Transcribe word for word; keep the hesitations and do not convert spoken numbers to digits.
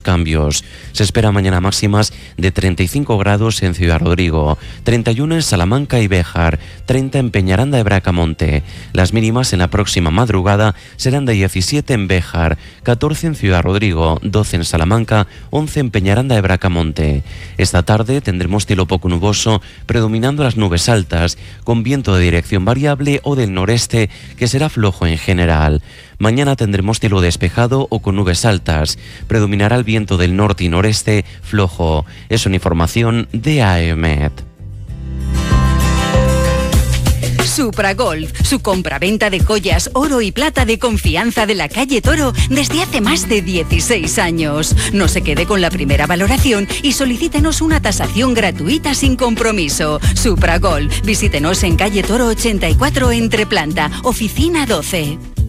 cambios. Se espera mañana máximas de treinta y cinco grados en Ciudad Rodrigo, treinta y uno en Salamanca y Béjar, treinta en Peñaranda y Bracamonte. Las mínimas en la próxima madrugada serán de diecisiete en Béjar, catorce en Ciudad Rodrigo, doce en Salamanca, once en Peñaranda y Bracamonte. Esta tarde tendremos cielo poco nuboso, predominando las nubes altas, con viento de dirección variable o del noreste, que será flojo en general. Mañana tendremos cielo despejado o con nubes altas. Predominará el viento del norte y noreste flojo. Es una información de AEMET. Supragolf, su compraventa de joyas, oro y plata de confianza de la calle Toro desde hace más de dieciséis años. No se quede con la primera valoración y solicítenos una tasación gratuita sin compromiso. Supragolf, visítenos en calle Toro ochenta y cuatro entre planta, oficina doce.